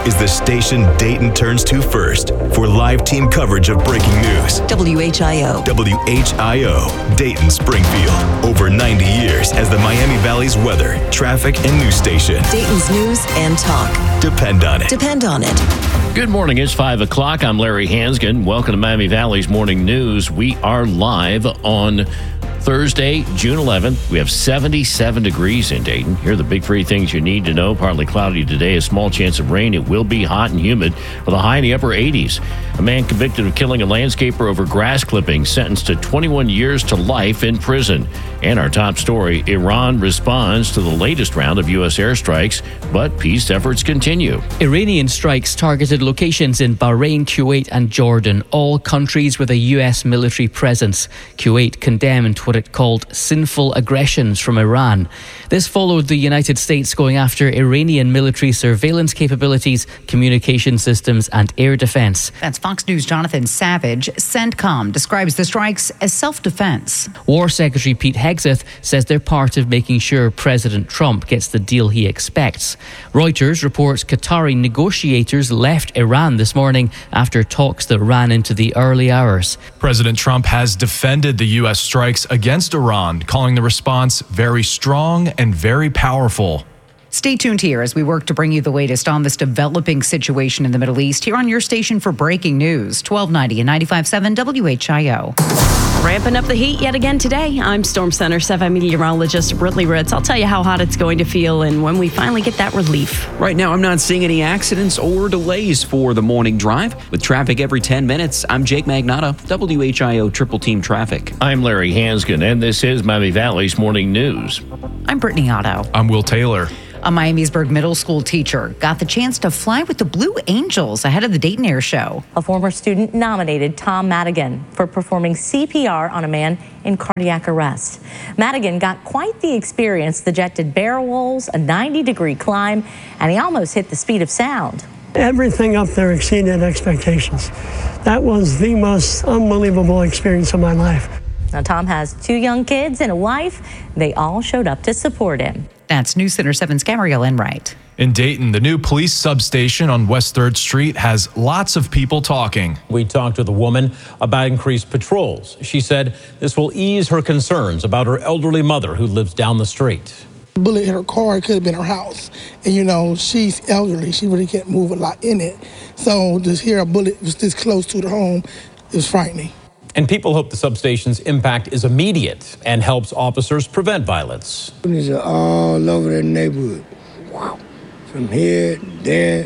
is the station Dayton turns to first for live team coverage of breaking news. WHIO. WHIO, Dayton, Springfield. Over 90 years as the Miami Valley's weather, traffic, and news station. Dayton's news and talk. Depend on it. Depend on it. Good morning. It's 5 o'clock. I'm Larry Hansgen. Welcome to Miami Valley's Morning News. We are live on Thursday, June 11th. We have 77 degrees in Dayton. Here are the big three things you need to know. Partly cloudy today, a small chance of rain. It will be hot and humid with a high in the upper 80s. A man convicted of killing a landscaper over grass clippings sentenced to 21 years to life in prison. And our top story, Iran responds to the latest round of U.S. airstrikes, but peace efforts continue. Iranian strikes targeted locations in Bahrain, Kuwait and Jordan, all countries with a U.S. military presence. Kuwait condemned what it called sinful aggressions from Iran. This followed the United States going after Iranian military surveillance capabilities, communication systems and air defense. That's Fox News' Jonathan Savage. CENTCOM describes the strikes as self-defense. War Secretary Pete Hegseth says they're part of making sure President Trump gets the deal he expects. Reuters reports Qatari negotiators left Iran this morning after talks that ran into the early hours. President Trump has defended the U.S. strikes against Iran, calling the response very strong and very powerful. Stay tuned here as we work to bring you the latest on this developing situation in the Middle East here on your station for breaking news, 1290 and 95.7 WHIO. Ramping up the heat yet again today. I'm Storm Center 7 meteorologist Britley Ritz. I'll tell you how hot it's going to feel and when we finally get that relief. Right now, I'm not seeing any accidents or delays for the morning drive. With traffic every 10 minutes, I'm Jake Magnotta, WHIO Triple Team Traffic. I'm Larry Hansgen, and this is Miami Valley's Morning News. I'm Brittany Otto. I'm Will Taylor. A Miamisburg middle school teacher got the chance to fly with the Blue Angels ahead of the Dayton Air Show. A former student nominated Tom Madigan for performing CPR on a man in cardiac arrest. Madigan got quite the experience. The jet did barrel rolls, a 90-degree climb, and he almost hit the speed of sound. Everything up there exceeded expectations. That was the most unbelievable experience of my life. Now, Tom has 2 young kids and a wife. They all showed up to support him. That's News Center 7's Gabrielle Enright. In Dayton, the new police substation on West 3rd Street has lots of people talking. We talked with a woman about increased patrols. She said this will ease her concerns about her elderly mother who lives down the street. A bullet hit her car, it could have been her house. And she's elderly, she really can't move a lot in it. So to hear a bullet was this close to her home, it was frightening. And people hope the substation's impact is immediate and helps officers prevent violence. Police are all over the neighborhood. Wow. From here, there.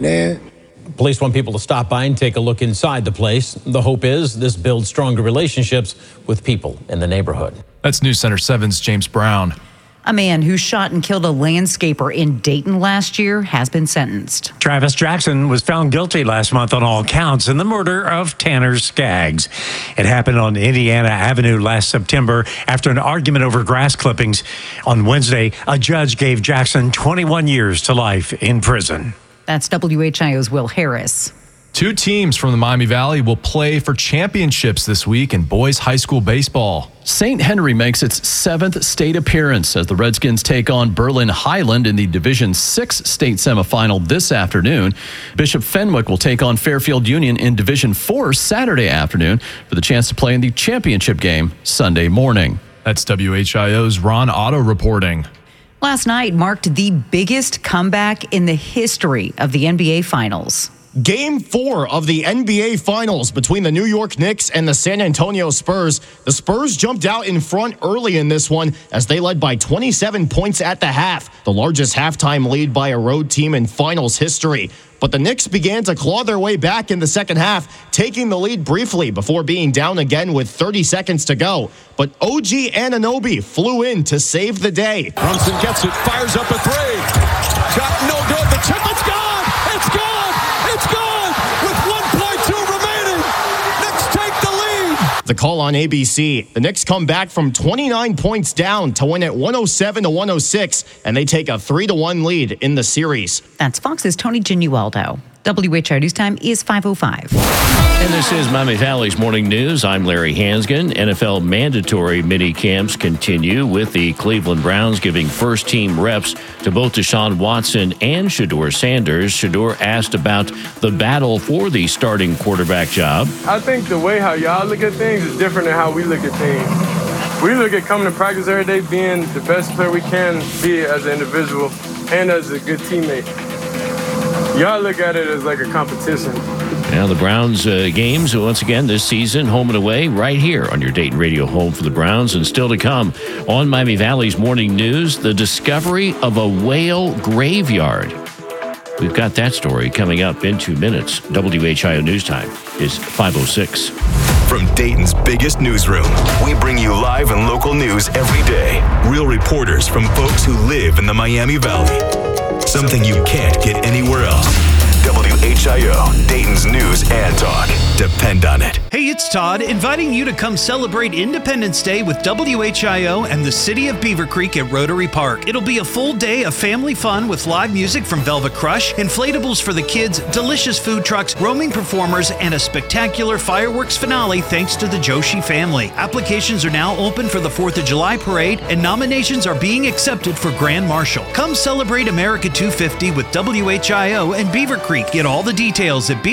Police want people to stop by and take a look inside the place. The hope is this builds stronger relationships with people in the neighborhood. That's News Center 7's James Brown. A man who shot and killed a landscaper in Dayton last year has been sentenced. Travis Jackson was found guilty last month on all counts in the murder of Tanner Skaggs. It happened on Indiana Avenue last September after an argument over grass clippings. On Wednesday, a judge gave Jackson 21 years to life in prison. That's WHIO's Will Harris. 2 teams from the Miami Valley will play for championships this week in boys high school baseball. St. Henry makes its 7th state appearance as the Redskins take on Berlin Highland in the Division 6 state semifinal this afternoon. Bishop Fenwick will take on Fairfield Union in Division 4 Saturday afternoon for the chance to play in the championship game Sunday morning. That's WHIO's Ron Otto reporting. Last night marked the biggest comeback in the history of the NBA Finals. Game 4 of the NBA Finals between the New York Knicks and the San Antonio Spurs. The Spurs jumped out in front early in this one as they led by 27 points at the half, the largest halftime lead by a road team in Finals history. But the Knicks began to claw their way back in the second half, taking the lead briefly before being down again with 30 seconds to go. But OG Anunoby flew in to save the day. Brunson gets it, fires up a 3. Shot no good, the tip, it's gone! It's gone! It's gone! With 1.2 remaining, Knicks take the lead! The call on ABC. The Knicks come back from 29 points down to win at 107-106, and they take a 3-1 lead in the series. That's Fox's Tony Genualdo. WHIO News Time is 5:05. And this is Miami Valley's Morning News. I'm Larry Hansgen. NFL mandatory mini camps continue with the Cleveland Browns giving first-team reps to both Deshaun Watson and Shedeur Sanders. Shedeur asked about the battle for the starting quarterback job. I think the way how y'all look at things is different than how we look at things. We look at coming to practice every day, being the best player we can be as an individual and as a good teammate. Y'all look at it as like a competition. Now the Browns games, once again, this season, home and away, right here on your Dayton Radio home for the Browns. And still to come on Miami Valley's Morning News, the discovery of a whale graveyard. We've got that story coming up in 2 minutes. WHIO News Time is 5:06. From Dayton's biggest newsroom, we bring you live and local news every day. Real reporters from folks who live in the Miami Valley. Something you can't get anywhere else. WHIO, Dayton's news and talk. Depend on it. Hey, it's Todd, inviting you to come celebrate Independence Day with WHIO and the City of Beaver Creek at Rotary Park. It'll be a full day of family fun with live music from Velvet Crush, inflatables for the kids, delicious food trucks, roaming performers, and a spectacular fireworks finale thanks to the Joshi family. Applications are now open for the 4th of July parade, and nominations are being accepted for Grand Marshal. Come celebrate America 250 with WHIO and Beaver Creek. Get all the details at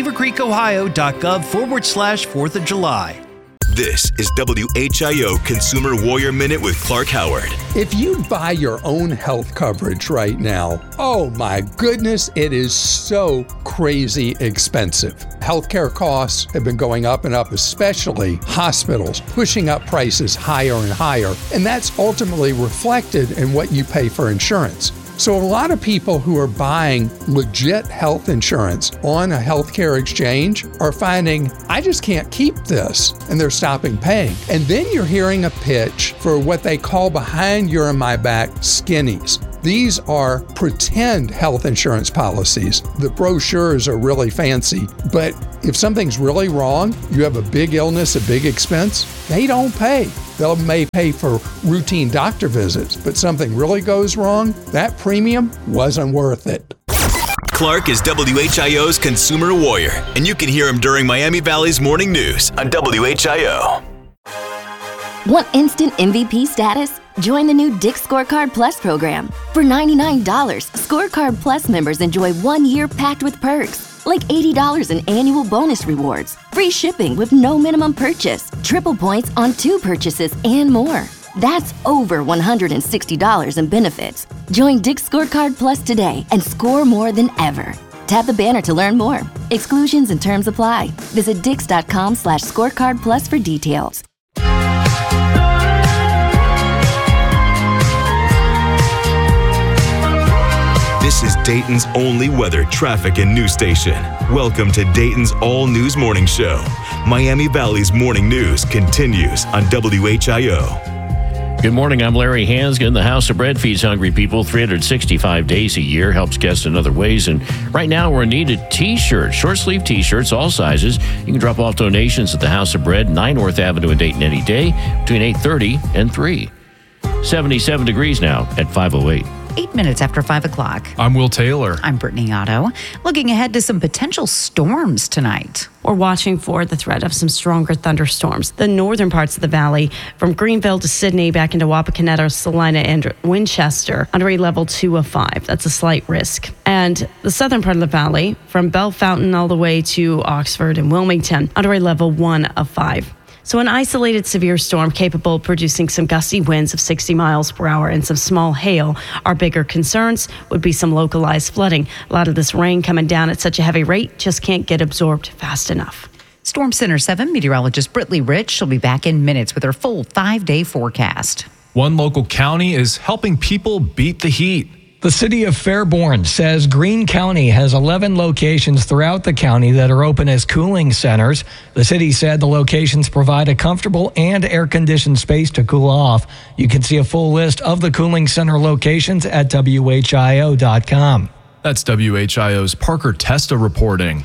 beavercreekohio.gov/4th of July. This is WHIO Consumer Warrior Minute with Clark Howard. If you buy your own health coverage right now, oh my goodness, it is so crazy expensive. Healthcare costs have been going up and up, especially hospitals, pushing up prices higher and higher, and that's ultimately reflected in what you pay for insurance. So a lot of people who are buying legit health insurance on a healthcare exchange are finding, I just can't keep this, and they're stopping paying. And then you're hearing a pitch for what they call behind your and my back skinnies. These are pretend health insurance policies. The brochures are really fancy, but if something's really wrong, you have a big illness, a big expense, they don't pay. They may pay for routine doctor visits, but something really goes wrong, that premium wasn't worth it. Clark is WHIO's Consumer Warrior, and you can hear him during Miami Valley's Morning News on WHIO. Want instant MVP status? Join the new Dick's Scorecard Plus program. For $99, Scorecard Plus members enjoy 1 year packed with perks, like $80 in annual bonus rewards, free shipping with no minimum purchase, triple points on 2 purchases, and more. That's over $160 in benefits. Join Dick's Scorecard Plus today and score more than ever. Tap the banner to learn more. Exclusions and terms apply. Visit dix.com/scorecard plus for details. This is Dayton's only weather, traffic, and news station. Welcome to Dayton's all-news morning show. Miami Valley's morning news continues on WHIO. Good morning, I'm Larry Hansgen. The House of Bread feeds hungry people 365 days a year, helps guests in other ways. And right now we're in need of t-shirts, short-sleeve t-shirts, all sizes. You can drop off donations at the House of Bread, 9 North Avenue in Dayton any day between 8:30 and 3. 77 degrees now at 5:08. 8 minutes after 5 o'clock. I'm Will Taylor. I'm Brittany Otto. Looking ahead to some potential storms tonight. We're watching for the threat of some stronger thunderstorms. The northern parts of the valley, from Greenville to Sydney, back into Wapakoneta, Salina, and Winchester, under a level 2 of 5. That's a slight risk. And the southern part of the valley, from Bellefontaine all the way to Oxford and Wilmington, under a level 1 of 5. So an isolated severe storm capable of producing some gusty winds of 60 miles per hour and some small hail. Our bigger concerns would be some localized flooding. A lot of this rain coming down at such a heavy rate just can't get absorbed fast enough. Storm Center 7 meteorologist Brittany Rich. She'll be back in minutes with her full 5-day forecast. One local county is helping people beat the heat. The city of Fairborn says Greene County has 11 locations throughout the county that are open as cooling centers. The city said the locations provide a comfortable and air-conditioned space to cool off. You can see a full list of the cooling center locations at WHIO.com. That's WHIO's Parker Testa reporting.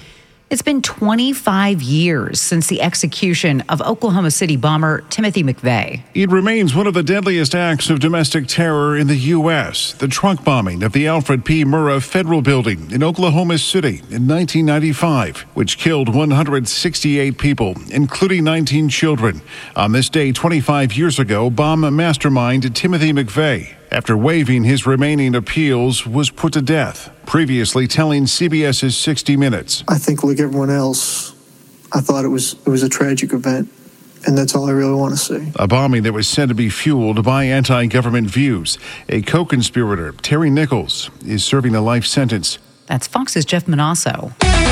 It's been 25 years since the execution of Oklahoma City bomber Timothy McVeigh. It remains one of the deadliest acts of domestic terror in the U.S., the trunk bombing of the Alfred P. Murrah Federal Building in Oklahoma City in 1995, which killed 168 people, including 19 children. On this day 25 years ago, bomb mastermind Timothy McVeigh, after waiving his remaining appeals, was put to death, previously telling CBS's 60 Minutes. I think, like everyone else, I thought it was a tragic event, and that's all I really want to say. A bombing that was said to be fueled by anti-government views. A co-conspirator, Terry Nichols, is serving a life sentence. That's Fox's Jeff Manasso.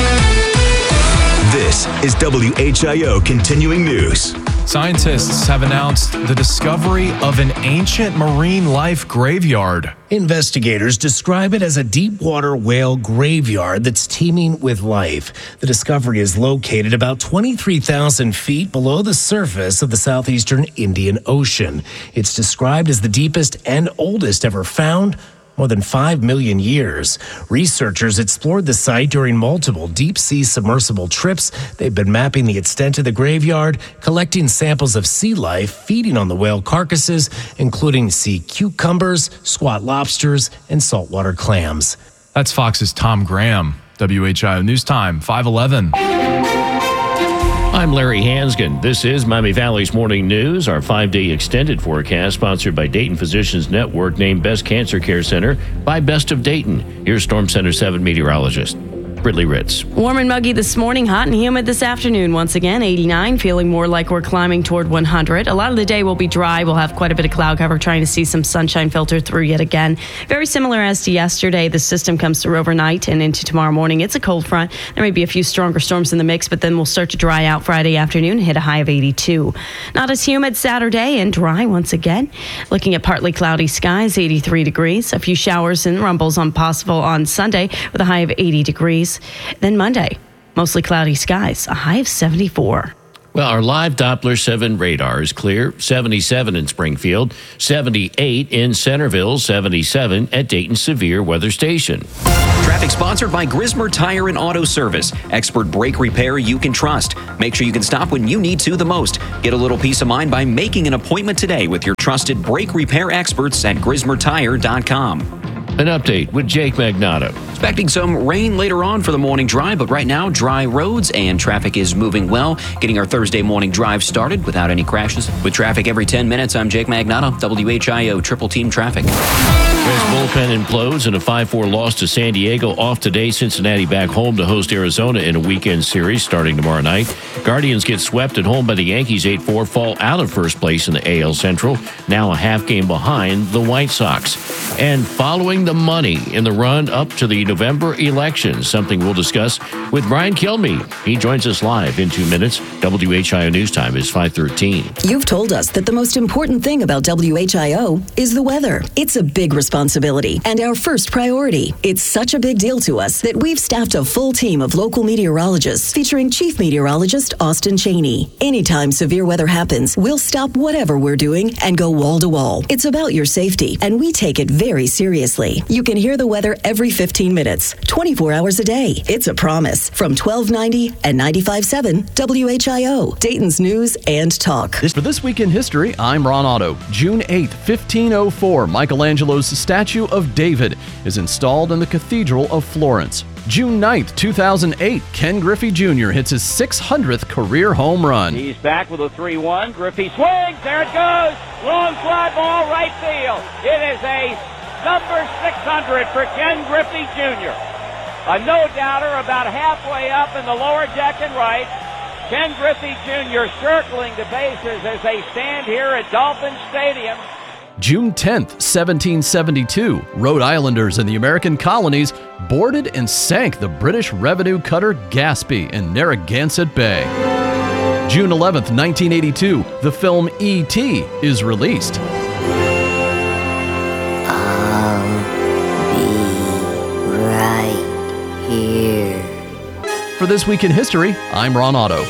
This is WHIO Continuing News. Scientists have announced the discovery of an ancient marine life graveyard. Investigators describe it as a deep water whale graveyard that's teeming with life. The discovery is located about 23,000 feet below the surface of the southeastern Indian Ocean. It's described as the deepest and oldest ever found. More than 5 million years. Researchers explored the site during multiple deep-sea submersible trips. They've been mapping the extent of the graveyard, collecting samples of sea life feeding on the whale carcasses, including sea cucumbers, squat lobsters, and saltwater clams. That's Fox's Tom Graham. WHIO News Time, 5:11. I'm Larry Hansgen. This is Miami Valley's Morning News, our 5-day extended forecast sponsored by Dayton Physicians Network, named Best Cancer Care Center by Best of Dayton. Here's Storm Center 7 meteorologist Brittany Ritz. Warm and muggy this morning, hot and humid this afternoon. Once again, 89, feeling more like we're climbing toward 100. A lot of the day will be dry. We'll have quite a bit of cloud cover, trying to see some sunshine filter through yet again. Very similar as to yesterday. The system comes through overnight and into tomorrow morning. It's a cold front. There may be a few stronger storms in the mix, but then we'll start to dry out Friday afternoon and hit a high of 82. Not as humid Saturday and dry once again. Looking at partly cloudy skies, 83 degrees. A few showers and rumbles possible on Sunday with a high of 80 degrees. Then Monday, mostly cloudy skies, a high of 74. Well, our live Doppler 7 radar is clear. 77 in Springfield, 78 in Centerville, 77 at Dayton Severe Weather Station. Traffic sponsored by Grismer Tire and Auto Service. Expert brake repair you can trust. Make sure you can stop when you need to the most. Get a little peace of mind by making an appointment today with your trusted brake repair experts at GrismerTire.com. An update with Jake Magnato. Expecting some rain later on for the morning drive, but right now, dry roads and traffic is moving well. Getting our Thursday morning drive started without any crashes. With traffic every 10 minutes, I'm Jake Magnato, WHIO Triple Team Traffic. Rays bullpen implodes in a 5-4 loss to San Diego. Off today, Cincinnati back home to host Arizona in a weekend series starting tomorrow night. Guardians get swept at home by the Yankees 8-4, fall out of first place in the AL Central. Now a half game behind the White Sox. And following the money in the run up to the November elections, something we'll discuss with Brian Kilmeade. He joins us live in 2 minutes. WHIO News Time is 5:13. You've told us that the most important thing about WHIO is the weather. It's a big responsibility and our first priority. It's such a big deal to us that we've staffed a full team of local meteorologists featuring Chief Meteorologist Austin Cheney. Anytime severe weather happens, we'll stop whatever we're doing and go wall to wall. It's about your safety, and we take it very seriously. You can hear the weather every 15 minutes, 24 hours a day. It's a promise from 1290 and 95.7 WHIO, Dayton's News and Talk. For This Week in History, I'm Ron Otto. June 8th, 1504, Michelangelo's statue of David is installed in the Cathedral of Florence. June 9th, 2008, Ken Griffey Jr. hits his 600th career home run. He's back with a 3-1. Griffey swings. There it goes. Long fly ball, right field. It is a number 600 for Ken Griffey Jr. A no-doubter about halfway up in the lower deck and right. Ken Griffey Jr. circling the bases as they stand here at Dolphin Stadium. June 10th, 1772, Rhode Islanders in the American colonies boarded and sank the British revenue cutter Gaspee in Narragansett Bay. June 11th, 1982, the film E.T. is released. Right here. For This Week in History, I'm Ron Otto.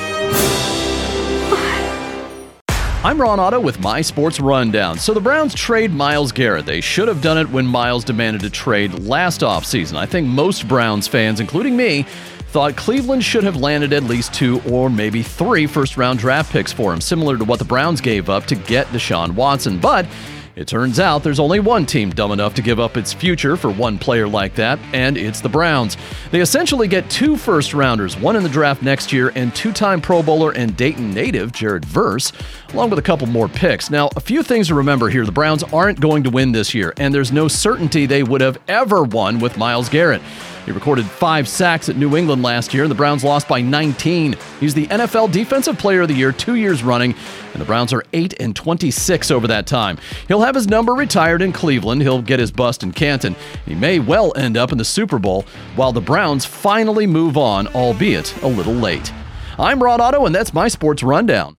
I'm Ron Otto with My Sports Rundown. So the Browns trade Myles Garrett. They should have done it when Myles demanded a trade last offseason. I think most Browns fans, including me, thought Cleveland should have landed at least 2 or maybe 3 first-round draft picks for him, similar to what the Browns gave up to get Deshaun Watson. But it turns out there's only one team dumb enough to give up its future for one player like that, and it's the Browns. They essentially get 2 first-rounders, one in the draft next year, and 2-time Pro Bowler and Dayton native Jared Verse, along with a couple more picks. Now, a few things to remember here. The Browns aren't going to win this year, and there's no certainty they would have ever won with Myles Garrett. He recorded 5 sacks at New England last year, and the Browns lost by 19. He's the NFL Defensive Player of the Year 2 years running, and the Browns are 8-26 over that time. He'll have his number retired in Cleveland. He'll get his bust in Canton. He may well end up in the Super Bowl while the Browns finally move on, albeit a little late. I'm Rod Otto, and that's my sports rundown.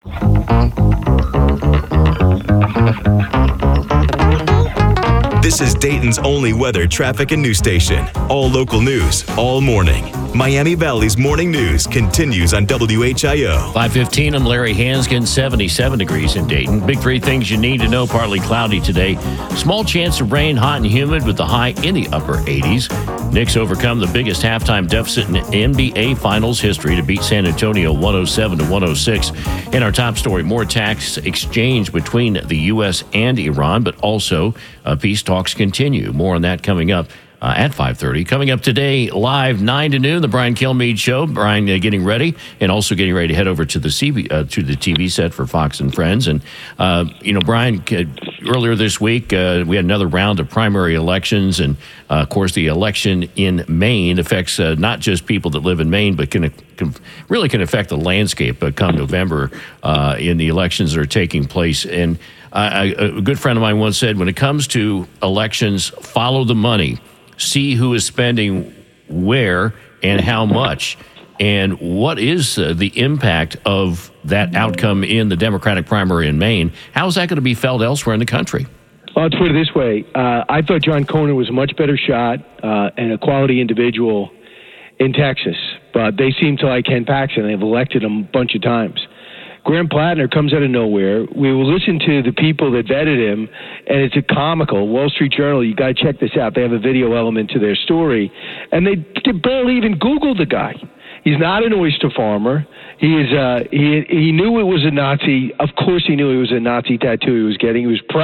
This is Dayton's only weather, traffic, and news station. All local news, all morning. Miami Valley's morning news continues on WHIO. 5:15, I'm Larry Hanskin, 77 degrees in Dayton. Big 3 things you need to know, partly cloudy today. Small chance of rain, hot and humid with the high in the upper 80s. Knicks overcome the biggest halftime deficit in NBA Finals history to beat San Antonio 107-106. In our top story, more tax exchange between the U.S. and Iran, but also peace talks continue. More on that coming up at 5:30. Coming up today, live 9 to noon, the Brian Kilmeade Show. Brian getting ready and also getting ready to head over to the TV set for Fox and Friends. And, Brian, earlier this week, we had another round of primary elections. And, of course, the election in Maine affects not just people that live in Maine, but can affect the landscape come November in the elections that are taking place. And a good friend of mine once said, when it comes to elections, follow the money. See who is spending where and how much, and what is the impact of that outcome in the Democratic primary in Maine. How is that going to be felt elsewhere in the country? Well, let's put it this way. I thought John Cohn was a much better shot and a quality individual in Texas, but they seem to like Ken Paxton. They've elected him a bunch of times. Graham Plattner comes out of nowhere. We will listen to the people that vetted him, and it's a comical. Wall Street Journal, you got to check this out. They have a video element to their story, and they barely even Googled the guy. He's not an oyster farmer. He is. He knew it was a Nazi. Of course, he knew it was a Nazi tattoo he was getting. He was proud.